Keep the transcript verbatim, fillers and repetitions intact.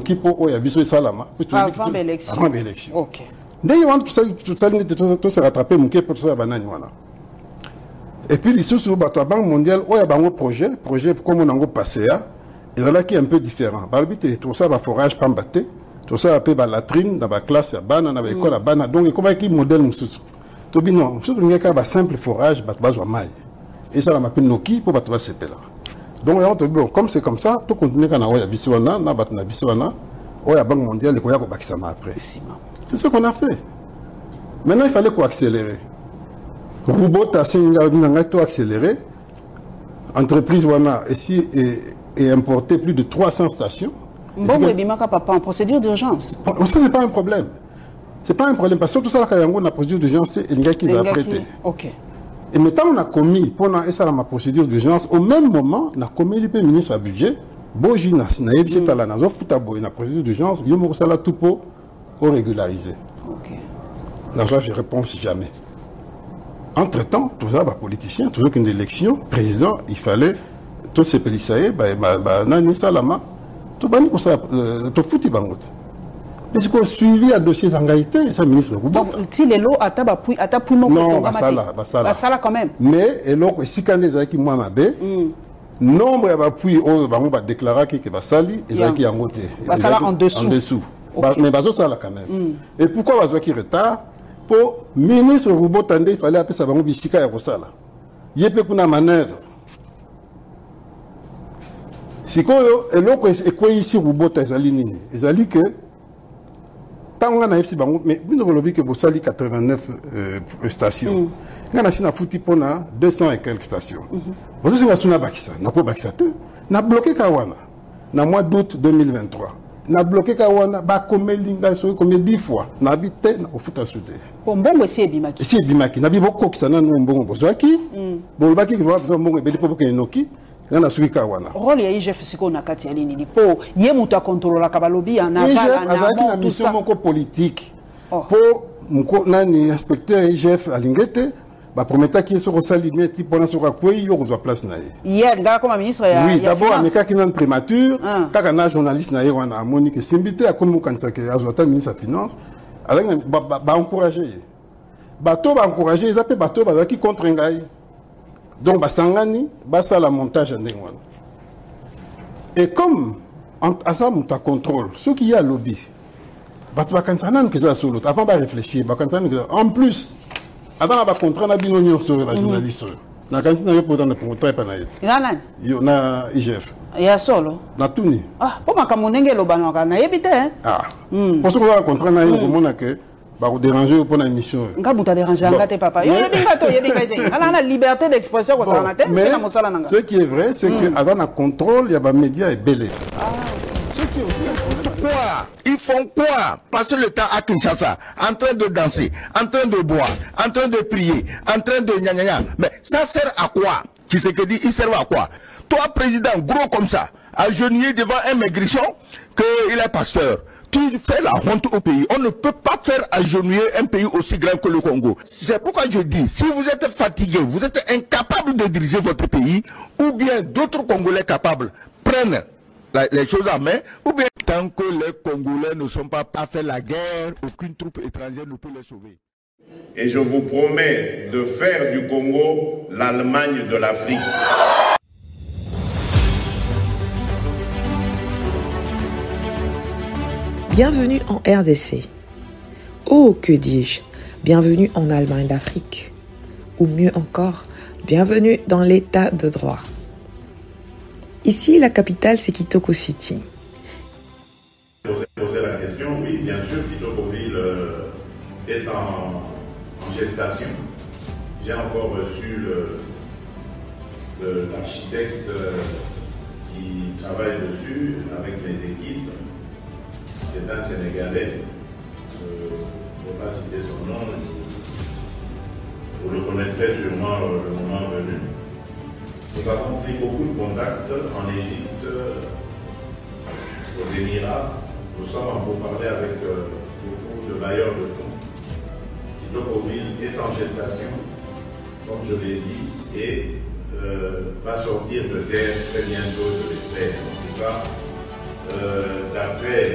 qui pour y a biso salama avant l'élection. Avant l'élection. OK. D'ailleurs, on tout ça tout ça tout se rattraper mon pour ça banane voilà. Et puis les sous la Banque mondiale, il y a un projet, projet comme on a passé à, et là qui est un peu différent. Par le but, tout ça va forage pas batté, tout ça va payer la latrine, dans la classe, à banane, dans l'école, à banane. Donc comment est-ce modèle nous sous? Tout bien non, surtout il y a un simple forage, bat base à maille. Et ça la m'appelle Noki pour battre ce là. Donc on te bon, comme c'est comme ça, tout continue quand on a bisouana, na bat na bisouana, on a Banque mondiale, les koya ko bakisama après. C'est ce qu'on a fait. Maintenant il fallait qu'on accélérer. Robot a accéléré. Entreprise Wana ici est importé plus de trois cents stations. Bon, mais Bimaka papa en procédure d'urgence. Ça c'est pas un problème. C'est pas un problème parce que tout ça quand on a procédure d'urgence c'est il y a qui l'a prêté. OK. Et maintenant on a commis pendant ça ma procédure d'urgence au même moment on a commis le ministre à budget Boji na na yebisi tala na zo futa boy na procédure d'urgence yo mo sala tout pour régulariser. OK. Là je réponds jamais. Entre-temps, tout ça, bah, politicien, toujours qu'une élection, président, il fallait, tous ces policiers, bah, bah, bah, nani salama, tout bani pour ça, tout foutu bangot. Mais c'est qu'on suivi à dossier d'engagité, ça, ministre. Donc, si les lots, à ta puis, à ta puis, mon non, bah, ça là, bah, ça là. Bah, ça là, quand même. Mais, et l'autre, si quand les gens qui m'ont mabé, nombre, bah, puis, oh, bah, on va déclarer que, bah, sali, et ça qui a monté. Bah, ça là, en dessous. En dessous. Mais, bah, ça là, quand même. Et pourquoi, bah, qui retard? Pour ministre Roubo Tandé, il fallait appeler ça bango bisika ya kosala. Yepe kuna manœuvre. Sikoyo eloko ekwe ici Roubo ezali nini? Ezali que tant on a ici bango mais bino lobi que bosali quatre-vingt-neuf euh, stations. Ngana sina futi pona deux cents et quelques stations. Vous savez suna bakisa, na ko bakisa te. Na bloqué Kawana na mois d'août deux mille vingt-trois. Na bloqué Kawana ba komelinga so combien dix fois na habité na ofuta souté. Bon bongo c'est bimaki. C'est bimaki na bibo ko kisana no mbongo bozwaki. Bon baki ko ba mbongo beli popo ke noki na suki Kawana. Rôle ya I G F siko na kati ya nini ni po ye muta contrôler la kabalobi en aval en amont mission moko politique. Pour mko nani inspecteur I G F alingete ba prometa qui sur salimé type pendant sur quoi yo ko place na ye. Hier ngala comme ministre ya oui d'abord ameka qui nan prémature kaka na journaliste na ye wana Monique Simbité a comme kanisa ke azota ministre de finance avec ba ba encourager bato ba encourager ils appellent bato ba qui contre ngai donc ba sangani ba ça la montage ndenge wana et comme à ça monta contrôle ce qui y a lobby bato ba kanisa nan que ça solo avant ba réfléchir ba kanisa en plus avant la contrat na bino nyo sur la journaliste na kanisa na yo pour dans le contrat pa na yet nana yo na I G F ya solo na tuni ah po makamunenge lobana kana yebite ah pour ce qu'on a contrat na yo komona que ba ko déranger pour na émission nga buta déranger ngate papa yo yebinga to yebinga te ala na liberté d'expression ko ça na te mais ce qui est vrai c'est que avant la contrôle il y a ba médias et belé ah ce qui est aussi quoi? Ils font quoi? Passer le temps à Kinshasa, en train de danser, en train de boire, en train de prier, en train de gna gna gna. Mais ça sert à quoi? Qui c'est que dit, il sert à quoi? Toi, président, gros comme ça, agenouillé devant un maigrichon, qu'il est pasteur. Tu fais la honte au pays. On ne peut pas faire agenouiller un pays aussi grand que le Congo. C'est pourquoi je dis, si vous êtes fatigué, vous êtes incapable de diriger votre pays, ou bien d'autres Congolais capables prennent les choses en main, ou bien tant que les Congolais ne sont pas à faire la guerre, aucune troupe étrangère ne peut les sauver. Et je vous promets de faire du Congo l'Allemagne de l'Afrique. Bienvenue en R D C. Oh, que dis-je, bienvenue en Allemagne d'Afrique. Ou mieux encore, bienvenue dans l'état de droit. Ici, la capitale, c'est Kitoko City. Poser la question, oui, bien sûr, Kitokoville euh, est en, en gestation. J'ai encore reçu l'architecte euh, qui travaille dessus avec mes équipes. C'est un Sénégalais. Je ne vais pas citer son nom. Vous le connaîtrez sûrement euh, le moment venu. Nous avons pris beaucoup de contacts en Égypte, aux Émirats. Nous sommes en pourparlers avec euh, beaucoup de bailleurs de fonds. Kitokoville est en gestation, comme je l'ai dit, et euh, va sortir de terre très bientôt, je l'espère. En tout cas, euh, d'après